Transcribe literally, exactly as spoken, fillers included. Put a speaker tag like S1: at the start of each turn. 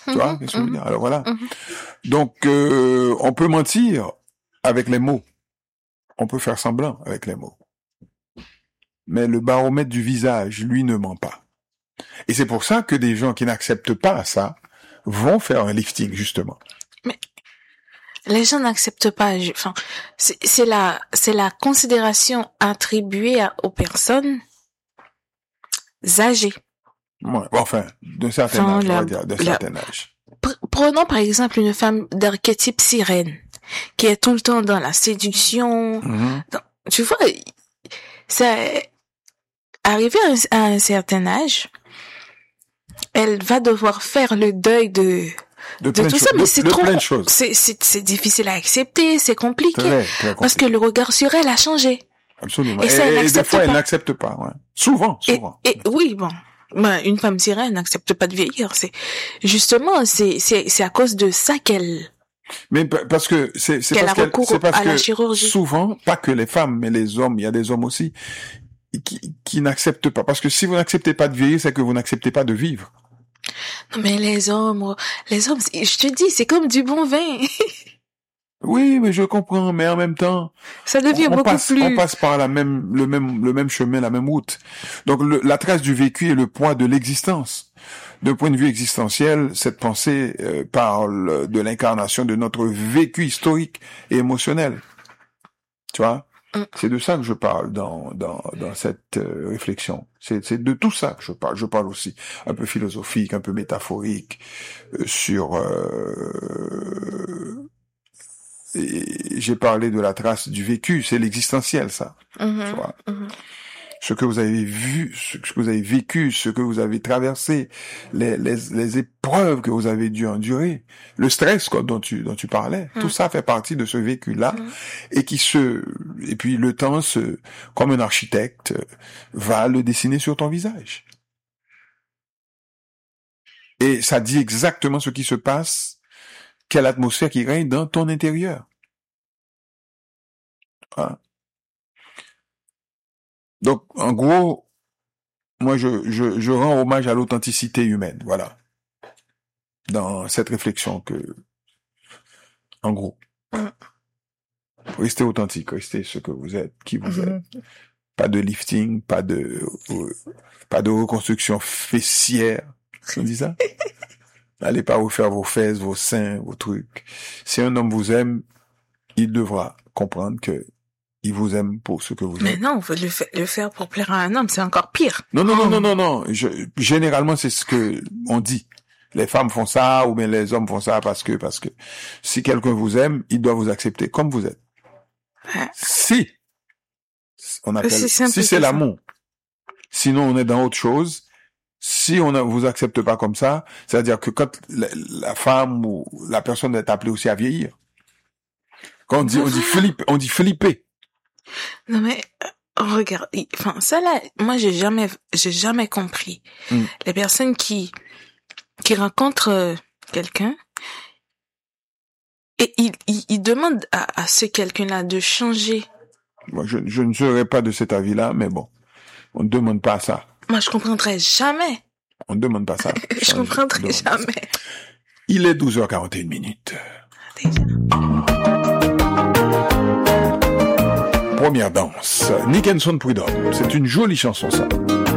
S1: Tu vois, qu'est-ce que je veux dire? Alors voilà. Donc, euh, on peut mentir avec les mots. On peut faire semblant avec les mots. Mais le baromètre du visage, lui, ne ment pas. Et c'est pour ça que des gens qui n'acceptent pas ça vont faire un lifting, justement.
S2: Mais les gens n'acceptent pas. Enfin, c'est, c'est la, c'est la considération attribuée à, aux personnes âgées.
S1: Ouais, enfin, d'un certain
S2: enfin,
S1: âge,
S2: la,
S1: on va dire, d'un certain âge.
S2: Prenons par exemple une femme d'archétype sirène, qui est tout le temps dans la séduction. Mm-hmm. Dans, tu vois, ça, arrivé à un, à un certain âge, elle va devoir faire le deuil de
S1: de,
S2: de tout
S1: cho-
S2: ça, mais
S1: de,
S2: c'est
S1: de
S2: trop,
S1: plein de choses.
S2: c'est, c'est, c'est difficile à accepter, c'est compliqué,
S1: très, très compliqué.
S2: Parce que le regard sur elle a changé.
S1: Absolument.
S2: Et,
S1: et,
S2: ça,
S1: et des fois, pas. Elle n'accepte pas. Ouais. Souvent, souvent.
S2: Et, et oui, bon. Ben, une femme sirène n'accepte pas de vieillir. C'est justement, c'est c'est c'est à cause de ça qu'elle.
S1: Mais parce que c'est c'est
S2: qu'elle
S1: parce,
S2: a recours
S1: c'est parce
S2: à
S1: que
S2: la chirurgie.
S1: Souvent, pas que les femmes, mais les hommes, il y a des hommes aussi qui qui n'acceptent pas. Parce que si vous n'acceptez pas de vieillir, c'est que vous n'acceptez pas de vivre.
S2: Non mais les hommes, les hommes, je te dis, c'est comme du bon vin.
S1: Oui, mais je comprends, mais en même temps,
S2: ça devient
S1: on
S2: beaucoup
S1: passe,
S2: plus.
S1: On passe par la même, le même, le même chemin, la même route. Donc, le, la trace du vécu est le poids de l'existence. D'un point de vue existentiel, cette pensée euh, parle de l'incarnation de notre vécu historique et émotionnel. Tu vois, mm. C'est de ça que je parle dans dans dans cette euh, réflexion. C'est c'est de tout ça que je parle. Je parle aussi un peu philosophique, un peu métaphorique euh, sur. Euh, Et j'ai parlé de la trace du vécu, c'est l'existentiel, ça.
S2: Mm-hmm,
S1: tu vois.
S2: Mm-hmm.
S1: Ce que vous avez vu, ce que vous avez vécu, ce que vous avez traversé, les, les, les épreuves que vous avez dû endurer, le stress quoi, dont tu dont tu parlais, mm. tout ça fait partie de ce vécu-là, mm. et qui se, et puis le temps se, comme un architecte, va le dessiner sur ton visage. Et ça dit exactement ce qui se passe. Quelle atmosphère qui règne dans ton intérieur. Hein? Donc, en gros, moi, je, je, je rends hommage à l'authenticité humaine, voilà. Dans cette réflexion que, en gros, mm. restez authentique, restez ce que vous êtes, qui vous mm-hmm. êtes. Pas de lifting, pas de, euh, pas de reconstruction fessière. On dit ça? Allez pas refaire vos fesses, vos seins, vos trucs. Si un homme vous aime, il devra comprendre que il vous aime pour ce que vous êtes.
S2: Mais non, le, fa- le faire pour plaire à un homme, c'est encore pire.
S1: Non, non, oh. non, non, non, non. Je, généralement, c'est ce que on dit. Les femmes font ça, ou bien les hommes font ça parce que, parce que, si quelqu'un vous aime, il doit vous accepter comme vous êtes.
S2: Ah.
S1: Si, on appelle,
S2: c'est
S1: si c'est l'amour. Sinon, on est dans autre chose. Si on ne vous accepte pas comme ça, c'est-à-dire que quand la, la femme ou la personne est appelée aussi à vieillir, quand on dit, on dit flipper, on dit flipper.
S2: Non mais, regarde, enfin, ça là, moi j'ai jamais, j'ai jamais compris. Mm. Les personnes qui, qui rencontrent euh, quelqu'un, et ils, ils, ils demandent à, à ce quelqu'un-là de changer.
S1: Moi, je, je ne serais pas de cet avis-là, mais bon, on ne demande pas ça.
S2: Moi, je comprendrais jamais.
S1: On ne demande pas ça.
S2: je comprendrais jamais.
S1: Il est douze heures quarante et une minutes.
S2: Déjà.
S1: Première danse. Nick and Son Prud'homme. C'est une jolie chanson, ça.